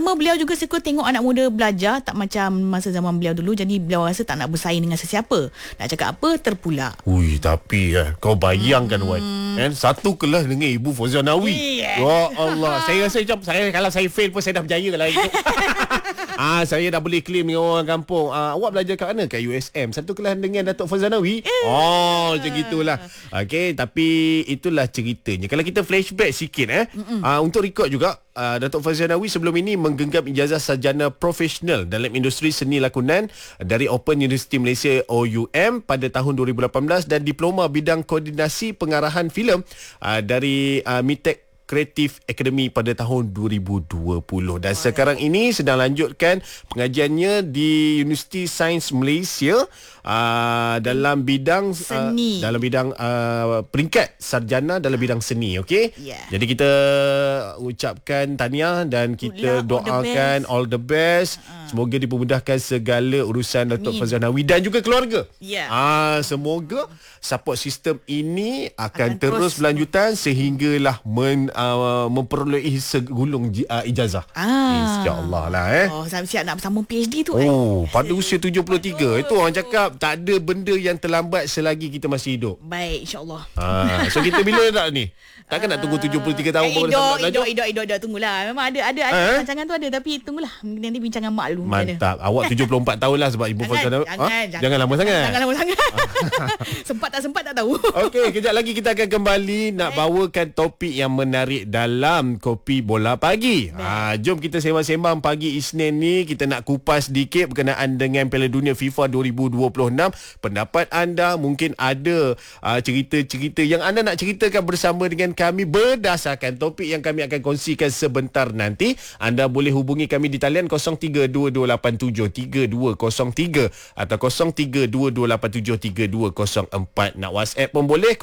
Sama beliau juga suka tengok anak muda belajar, tak macam masa zaman beliau dulu. Jadi beliau rasa tak nak bersaing dengan sesiapa. Nak cakap apa, terpulak. Ui, tapi kau bayangkan Wan, satu kelas dengan Ibu Fauzanawi. Ya Allah, saya rasa macam kalau saya fail pun saya dah berjaya lah itu. Saya dah boleh claim dengan orang kampung. Awak belajar kat mana? Kat USM. Satu kelas dengan Datuk Fauzanawi. Macam gitulah. Okey, tapi itulah ceritanya. Kalau kita flashback sikit untuk rekod juga, Datuk Fauzanawi sebelum ini menggenggam ijazah sarjana profesional dalam industri seni lakonan dari Open University Malaysia OUM pada tahun 2018 dan diploma bidang koordinasi pengarahan filem dari Mitek Creative Academy pada tahun 2020 dan sekarang ini sedang lanjutkan pengajiannya di Universiti Sains Malaysia dalam bidang seni, dalam bidang peringkat sarjana dalam bidang seni. Okey, jadi kita ucapkan tahniah dan kita doakan all the best. Semoga dipermudahkan segala urusan Datuk Fauzanawi dan juga keluarga. Semoga support sistem ini akan terus berlanjutan sehinggalah memperolehi segulung ijazah. InsyaAllah lah. Siap nak bersama PhD tu. Pada usia 73. Itu orang cakap tak ada benda yang terlambat selagi kita masih hidup. Baik, insyaAllah. So kita bila nak ni? Takkan nak tunggu 73 tahun baru nak Idok, tunggulah. Memang ada rancangan tu ada, tapi tunggulah nanti bincangan mak lu. Mantap. Awak 74 tahun lah sebab Ibu Fauzanawi. Jangan lama sangat. Sempat tak tahu. Okey, kejap lagi kita akan kembali nak bawakan topik yang menarik dalam Kopi Bola Pagi. Jom kita sembang-sembang pagi Isnin ni. Kita nak kupas sedikit berkenaan dengan Piala Dunia FIFA 2026. Pendapat anda, mungkin ada cerita-cerita yang anda nak ceritakan bersama dengan kami berdasarkan topik yang kami akan kongsikan sebentar nanti. Anda boleh hubungi kami di talian 0322873203 atau 0322873204. Nak WhatsApp pun boleh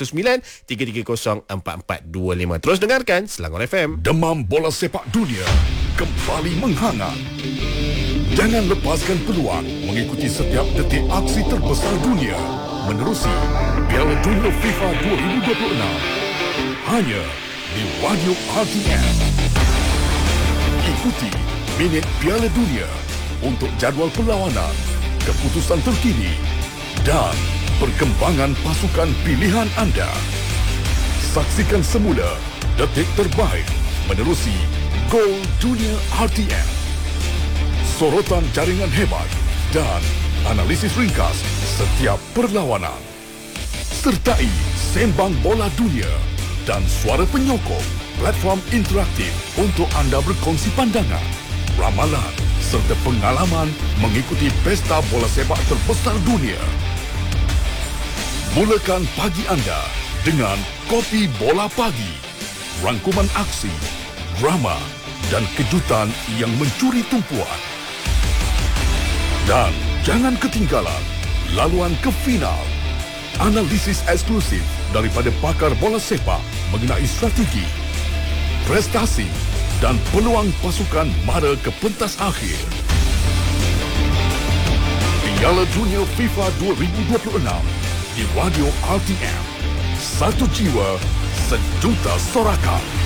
0193304425. Terus dengarkan Selangor FM. Demam bola sepak dunia kembali menghangat. Jangan lepaskan peluang mengikuti setiap detik aksi terbesar dunia menerusi Piala Dunia FIFA 2026 hanya di Radio RTM. Ikuti Minit Piala Dunia untuk jadual perlawanan, keputusan terkini dan perkembangan pasukan pilihan anda. Saksikan semula detik terbaik menerusi Gol Dunia RTM. Sorotan jaringan hebat dan analisis ringkas setiap perlawanan. Sertai Sembang Bola Dunia dan suara penyokong, platform interaktif untuk anda berkongsi pandangan, ramalan serta pengalaman mengikuti pesta bola sepak terbesar dunia. Mulakan pagi anda dengan Kopi Bola Pagi. Rangkuman aksi, drama dan kejutan yang mencuri tumpuan. Dan jangan ketinggalan laluan ke final. Analisis eksklusif daripada pakar bola sepak mengenai strategi, prestasi dan peluang pasukan mara ke pentas akhir. Piala Dunia FIFA 2026 di Radio RTM. Satu jiwa, sejuta sorakan.